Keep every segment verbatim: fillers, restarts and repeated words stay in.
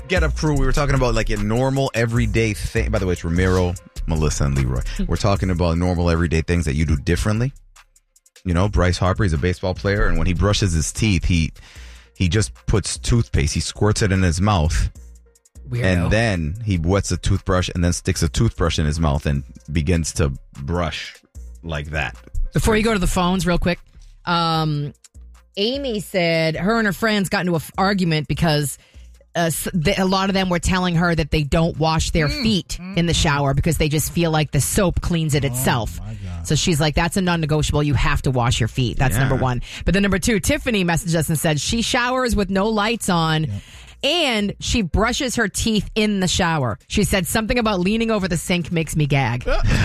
Get Up Crew. We were talking about like a normal, everyday thing. By the way, it's Ramiro, Melissa, and Leroy. We're talking about normal, everyday things that you do differently. You know, Bryce Harper, he's a baseball player, and when he brushes his teeth, he he just puts toothpaste. He squirts it in his mouth. Weirdo. And then he wets a toothbrush and then sticks a toothbrush in his mouth and begins to brush like that. Before you go to the phones real quick, um, Amy said her and her friends got into an f- argument because uh, th- a lot of them were telling her that they don't wash their mm. feet mm. in the shower because they just feel like the soap cleans it itself. Oh, so she's like, that's a non-negotiable. You have to wash your feet. That's yeah. number one. But then number two, Tiffany messaged us and said she showers with no lights on. Yep. And she brushes her teeth in the shower. She said something about leaning over the sink makes me gag.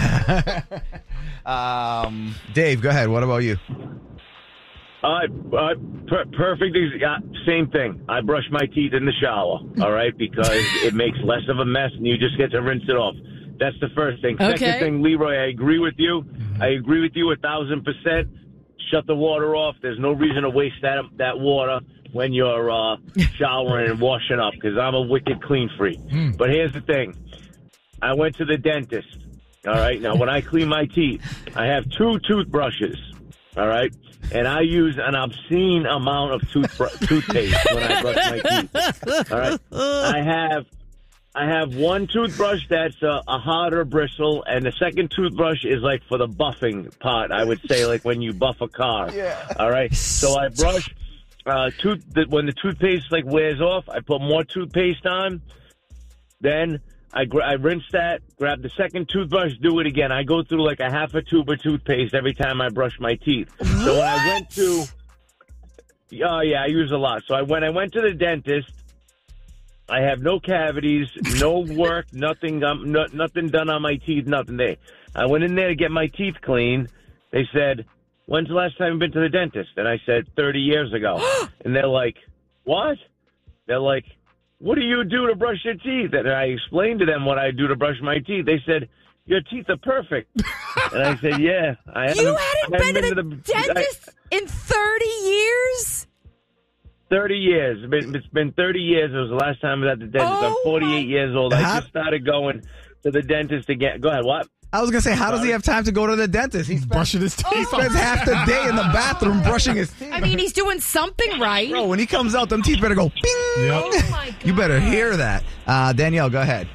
um, Dave, go ahead. What about you? Uh, uh, per- perfect. Uh, same thing. I brush my teeth in the shower, all right, because it makes less of a mess and you just get to rinse it off. That's the first thing. Okay. Second thing, Leroy, I agree with you. I agree with you a thousand percent. Shut the water off. There's no reason to waste that that water when you're uh, showering and washing up, because I'm a wicked clean freak. Mm. But here's the thing. I went to the dentist, all right? Now, when I clean my teeth, I have two toothbrushes, all right? And I use an obscene amount of toothbr- toothpaste when I brush my teeth, all right? I have I have one toothbrush that's a, a harder bristle, and the second toothbrush is like for the buffing part, I would say, like when you buff a car, yeah. all right? So I brush... Uh, tooth, the, when the toothpaste like wears off, I put more toothpaste on. Then I, gra- I rinse that, grab the second toothbrush, do it again. I go through like a half a tube of toothpaste every time I brush my teeth. What? So when I went to, oh yeah, I use a lot. So I, when I went to the dentist, I have no cavities, no work, nothing, um, no, nothing done on my teeth, nothing there. I went in there to get my teeth clean. They said, when's the last time you've been to the dentist? And I said, thirty years ago. And they're like, what? They're like, what do you do to brush your teeth? And I explained to them what I do to brush my teeth. They said, your teeth are perfect. And I said, yeah. I you hadn't, I been, been to the, the dentist I, in thirty years? thirty years. It's been, it's been thirty years. It was the last time I was at the dentist. Oh, I'm forty-eight years old. I just started going to the dentist again. Go ahead, what? I was going to say, how does he have time to go to the dentist? He's brushing his teeth. He spends half the day in the bathroom brushing his teeth. I mean, he's doing something right. Bro, when he comes out, them teeth better go bing. Yep. Oh, my God. You better hear that. Uh, Danielle, go ahead.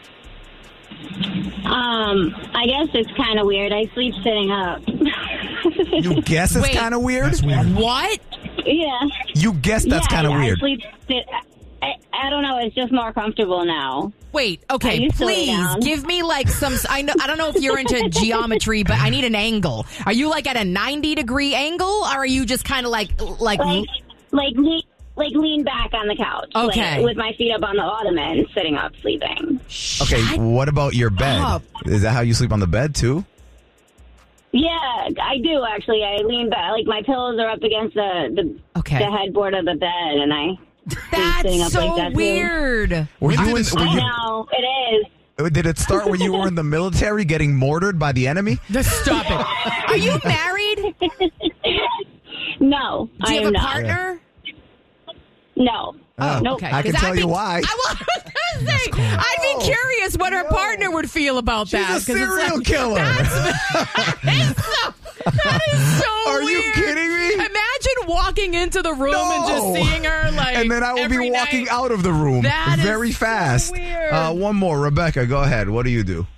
Um, I guess it's kind of weird. I sleep sitting up. You guess it's kind of weird? That's weird. What? Yeah. You guess that's yeah, kind of yeah, weird. I sleep sit. I, I don't know. It's just more comfortable now. Wait, okay, used to lay please down. give me like some. I know I don't know if you're into geometry, but I need an angle. Are you like at a ninety degree angle, or are you just kind of like like Like, like, le- like lean back on the couch. Okay. Like, with my feet up on the ottoman, sitting up, sleeping. Okay, what about your bed? up. Is that how you sleep on the bed too? Yeah, I do actually. I lean back. Like my pillows are up against the the, Okay. the headboard of the bed, and I. That's sitting up so like that, too. weird. Were you in, were I you, know it is. did it start when you were in the military getting mortared by the enemy? Just stop it. Are you married? No, Do you I have am a not. partner? No. Oh, Nope. Okay, I can 'cause tell I'd you be- why. I was gonna say, I'd be curious what her partner would feel about She's that. a 'cause it's serial like- killer. That's, it's so, that is so Are you weird. kidding me? Imagine walking into the room No. and just seeing her like And then I will be every walking night. out of the room That is very so fast. weird. Uh, one more. Rebecca, go ahead. What do you do?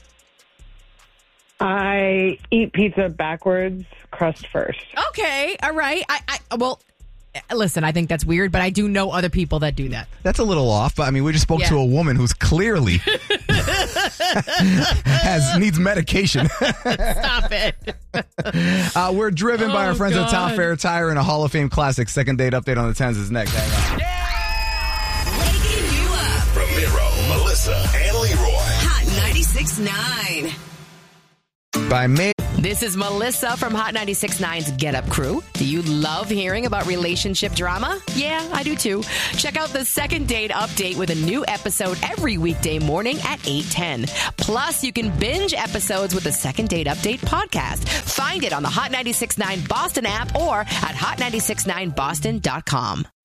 I eat pizza backwards, crust first. Okay, all right. I, I well, listen, I think that's weird, but I do know other people that do that. That's a little off, but I mean, we just spoke Yeah. to a woman who's clearly has needs medication. Stop it. uh, we're driven by our Oh, friends at Top God. Fair Tire and a Hall of Fame classic. Second date update on the tens is next. Hang on. Waking you up. Ramiro, Melissa, and Leroy. Hot ninety-six point nine. By May. This is Melissa from Hot ninety-six point nine's Get Up Crew. Do you love hearing about relationship drama? Yeah, I do too. Check out the Second Date Update with a new episode every weekday morning at eight ten. Plus, you can binge episodes with the Second Date Update podcast. Find it on the Hot ninety-six point nine Boston app or at hot nine six nine boston dot com.